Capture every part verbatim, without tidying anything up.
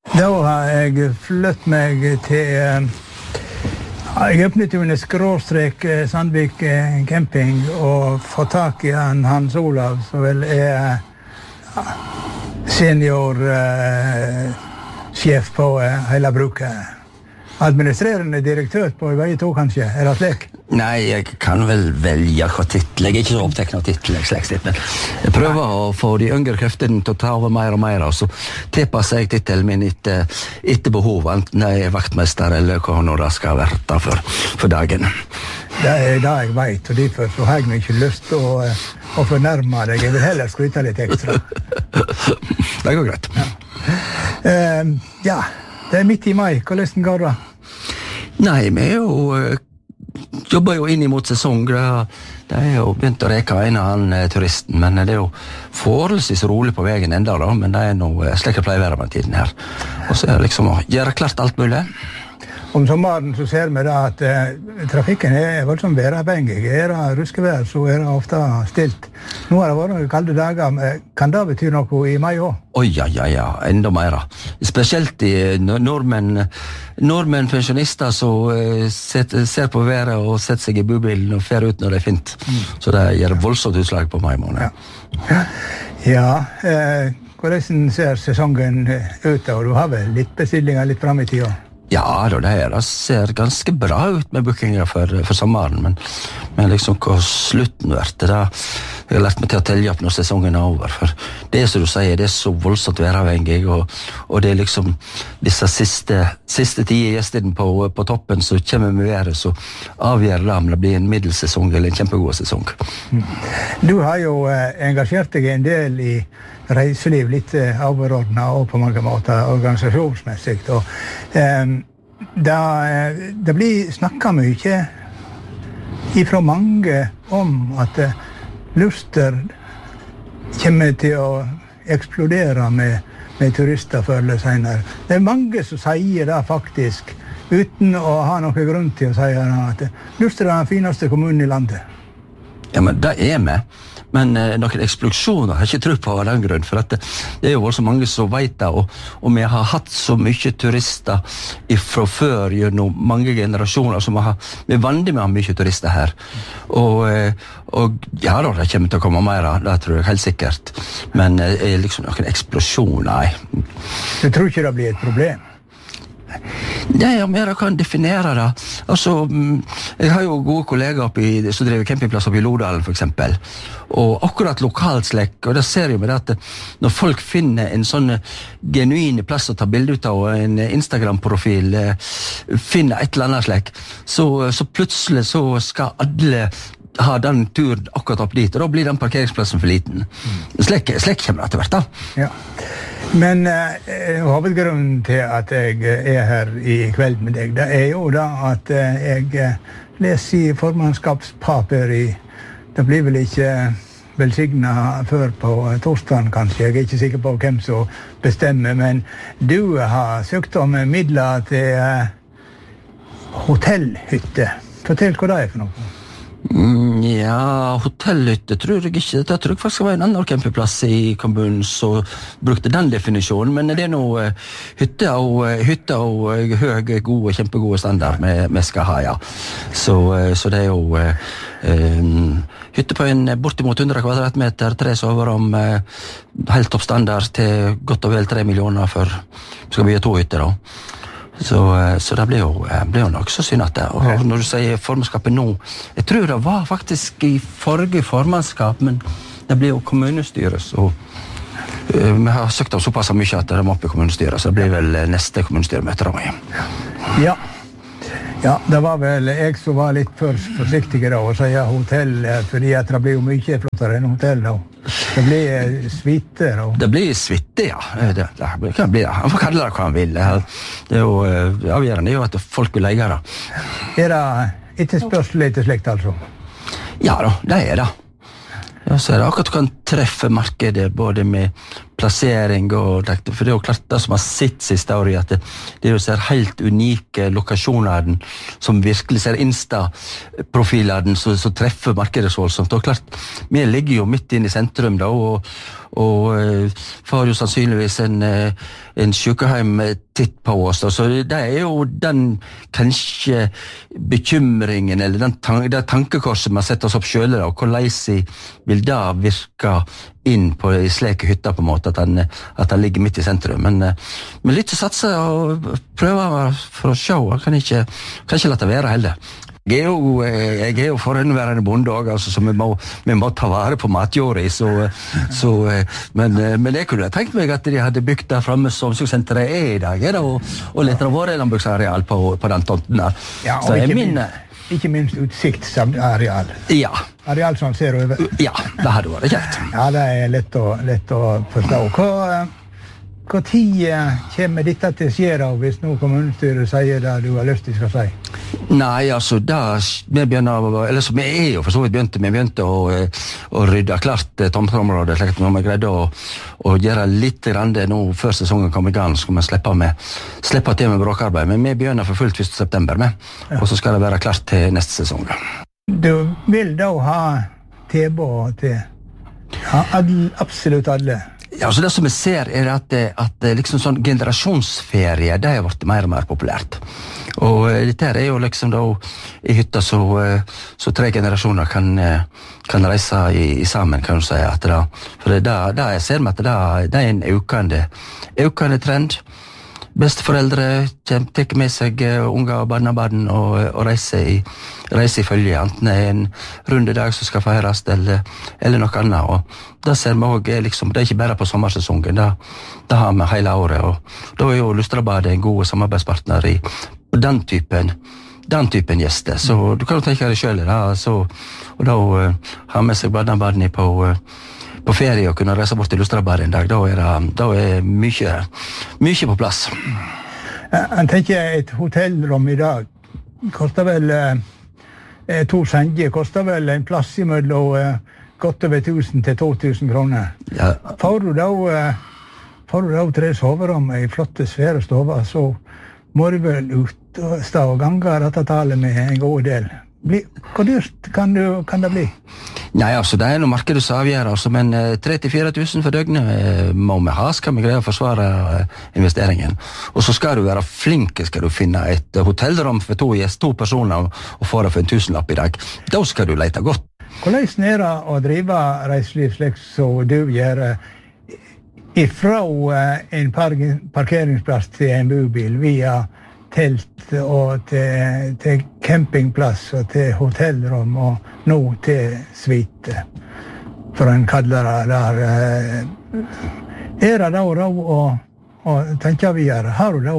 Da har jeg flyttet meg til... Jeg åpnet jo en skråstrek Sandvik camping og fått tak i han Hans Olav, som vel er senior eh, sjef på eh, hele bruket. Administrerende direktør på vei to, kanskje? Er det slik? Nei, jeg kan vel velge hva titel. Jeg er ikke så opptatt av titel, men jeg prøver å få de yngre kreftene til å ta over mer og mer, og så tilpasser jeg titelen min etter, etter behov, enten jeg er vaktmester eller hva nå det skal være for, for dagen. Det er det jeg vet, og derfor så har jeg ikke lyst til å, å fornærme deg. Jeg vil heller skryte litt ekstra. Det går greit. Ja. Uh, ja, det er midt i mai. Hvordan går det? Nei, vi er jo... jobber jo inn imot sesong. Det er jo begynt å reke en av han turisten, men det er jo forholdsvis rolig på veien enda da, men det er noe slik jeg pleier å være med tiden her. Og så er det liksom å gjøre klart alt mulig. Om sommeren så ser vi da at eh, trafikken er voldsomt væravhengig. Er det ruskevær, så er det ofte stilt. Nå har det vært noen kalde dager, men kan det bety noe i mai også? Oi, ja, ja, ja, enda mer. Spesielt i nordmenn, nordmenn pensjonister som uh, ser på været og setter seg i bubilen og fer ut når det er fint. Mm. Så det gjør voldsomt utslag på mai måned. Ja, ja eh, hvordan ser sesongen ut, og du har vel litt bestillinger litt frem i tida? Ja, det, her, det ser ganske bra ut med bookinger for, for sommeren, men, men liksom hva slutten vært, det jeg har lært meg til å telle opp når sesongen er over, for det som du sier, det er så voldsomt væravhengig, og, og det er liksom disse siste, siste tida gjestene på, på toppen som kommer med været, så avgjør det om det blir en middelsesong eller en kjempegod sesong. Du har jo eh, engasjert deg en del i reiseliv, litt eh, overordnet og på mange måter organisasjonsmessig, og eh, da, det blir snakket mye ifra mange om at eh, Luster kommer til å eksplodere med, med turister før eller senere. Det er mange som sier det faktisk, uten å ha noen grunn til å si det, at Luster er den fineste kommunen i landet. Ja, men det er vi. Men eh, noen eksplosjoner har jeg ikke tro på av den grunn, for at det, det er jo så mange som vet det, og, og vi har hatt så mye turister fra før, gjennom mange generasjoner, som har, vi er vanlige med å ha mye turister her. Og, eh, og ja da, det kommer til å komme mer, det tror jeg helt sikkert. Men eh, liksom noen eksplosjoner, nei. Du tror ikke det blir et problem? Nei, om jeg kan definere det. Altså, jeg har jo gode kollegaer oppi, som driver campingplass oppi Lodalen, for eksempel. Og akkurat lokalslekk, og det ser jo med det at når folk finner en sånn genuin plass å ta bilde ut av, og en Instagram-profil finner et eller annet slekk, så, så plutselig så skal alle ha den turen akkurat opp dit, og da blir den parkeringsplassen for liten. Slekk, slekk kommer det til hvert da. Ja. Men eh, hovedgrunnen til at jeg er her i kveld med deg, det er jo da at eh, jeg leser i formannskapspapir i, det blir vel ikke velsignet før på torsdagen kanskje, jeg er ikke sikker på hvem som bestemmer, men du har søkt om midler til eh, hotellhytte. Fortell hva det er for noe. Mm, ja, hotellhytte tror jeg ikke. Det tror jeg faktisk var en annen campingplass i kommunen som brukte den definisjonen, men det er noe uh, hytte og, uh, hytte og uh, høy, gode, kjempegode standard vi skal ha, ja. Så, uh, så det er jo uh, uh, hytte på en bortimot hundre kvadratmeter, tre soverom, uh, helt topp standard til godt og vel tre millioner for skal vi ha to hytter da. Så, så det blir jo, blir jo nok så synd at det. Og når du sier formannskapet nå, jeg tror det var faktisk i forrige formannskap, men det blir jo kommunestyret, så uh, vi har søkt om såpass mye at det må opp i kommunestyret, så det blir vel neste kommunestyremøte da. Ja. Ja, det var vel jeg som var litt for forsiktig da, å si hotell, fordi at det blir jo mye flottere enn hotell da. Det blir suite da. Det blir suite, ja. Det, det kan bli det. Han får kalle det hva han vil. Det er jo avgjørende, jo at folk vil leie det. Er det etterspørsel etter slikt, altså? Ja da, det er det. Ja, så er det akkurat du kan treffe markedet både med plassering, og, for det er jo klart det som har sitt siste år i at det, det er jo ser helt unike lokasjoner som virkelig ser Insta-profiler som, som treffer markedet så voldsomt. Og klart, vi ligger jo midt inn i sentrum da, og, og uh, får jo sannsynligvis en, uh, en sykehjem titt på oss, da. Så det er jo den kanskje bekymringen, eller den tan det tankekorset man setter oss opp selv, da, og hvordan vil det virke inn på i sleke hytter på en måte, at han, at han ligger midt i sentrum. Men, men litt å satse og prøve for å se, jeg kan ikke, kan ikke la det være heller. Jeg er jo, jeg er jo forhåndværende bonde også, altså, så vi må, vi må ta vare på matjorda, så, så, men, men jeg kunne tenkt meg at de hadde bygd der fremme som omsorgssenteret er i dag, er det, og, og litt av våre landbruksareal på, på den tomten der. Ja, og ikke, min, minst, ikke minst utsiktsareal. Ja. Areal som ser over. Ja, det hadde vært kjekt. Ja, det er lett å, lett å forstå. Hva, hva tid kommer dette til å skje hvis noe kommunestyret sier det du har lyst til å si? Nei, altså, da, vi begynner, eller så vi er jo for så vidt begynte, vi begynte å, å rydde klart tomteområdet, slik at vi greide å, å gjøre litt grann det nå før sesongen kom i gang, så skal vi slippe, med, slippe til med bråkarbeid, men vi begynner for fullt første september med, ja. Og så skal det være klart til neste sesong. Du vil da ha tilbud til ja, absolutt alle? Ja, så det som vi ser er at, at liksom sånn generasjonsferie, det har vært mer og mer populært. Og dette er jo liksom da i hytta så, så tre generasjoner kan, kan reise i, i sammen, kan du si. At det, for det, det jeg ser med at det, det er en økende, økende trend. Besteforeldre tar med seg unger og barnebarn og, og reiser i, reiser i følge, enten det er en rundedag som skal feires eller, eller noe annet. Og da ser vi også, liksom, det er ikke bare på sommersesongen, da, da har vi hele året. Og da er jo Lustrabadet en god samarbeidspartner i den typen, den typen gjester. Så du kan jo tenke deg selv, da, så, og da uh, har med seg barnebarn på uh, på ferie og kunne reise bort til Lustrabadet en dag, da er det da er mye, mye på plass. Jeg tenker et hotellrom i dag koster vel eh, to senger, koster vel en plass i mellom eh, godt over tusen til to tusen kroner. Ja. Får du da, eh, får du da tre soverom i flotte svære stover, så må du vel ut og stå og gange dette tallet med en god del. Bli, hvor dyrt kan, du, kan det bli? Nei, altså, det er noe markedet som avgjør, altså, men eh, tre til fire tusen for døgnet eh, må vi ha, skal vi greie å forsvare eh, investeringen. Og så skal du være flink, skal du finne et uh, hotellrom for to gjest, to personer, og, og få det for en tusenlapp i dag. Da skal du lete godt. Hvordan er det å drive reiseliv slik som du gjør, ifra uh, en par parkeringsplass til en bobil, via telt og til, til campingplass og til hotellrom og nå til suite, for en kaller det der. Er det da råd å, å tenke videre? Har du da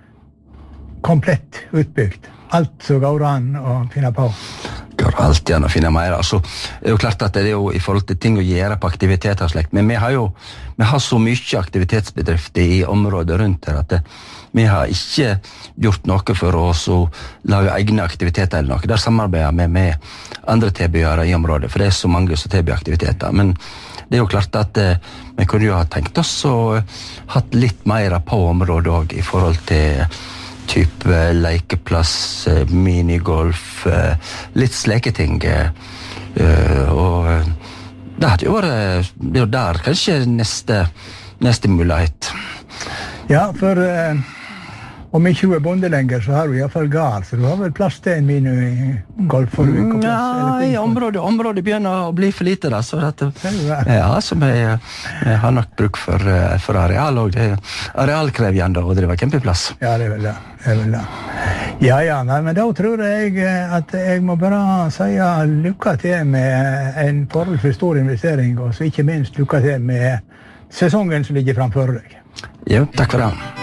komplett utbygd? Alt som går an å finne på? Går alltid an å finne mer. Altså, det er jo klart at det er jo i forhold til ting å gjøre på aktiviteter og slekt, men vi har jo vi har så mye aktivitetsbedrifter i området rundt her at det, vi har ikke gjort noe for oss å lage egne aktiviteter eller noe. Der samarbeider vi med andre tilbydere i området, for det er så mange som tilbyr aktiviteter. Men det er jo klart at eh, vi kunne jo ha tenkt oss å hatt litt mer på området også, i forhold til type lekeplass, minigolf, litt sleketing. Og det hadde jo vært, det er jo der kanskje neste, neste mulighet. Ja, for uh, om ikke du er bonde lenger, så har du i hvert fall gard, så du har vel plass til en minigolf for du ikke plass? Ja, i området, området begynner å bli for lite da, så at, ja, så vi, vi har nok bruk for, for areal, og det er arealkrevjende å drive campingplass. Ja, det er vel det. Det er vel det. Ja, ja, nei, men da tror jeg at jeg må bare si lykke til med en forholdsvis stor investering, og så ikke minst lykke til med sesongen som ligger framfor deg. Jo, takk for det.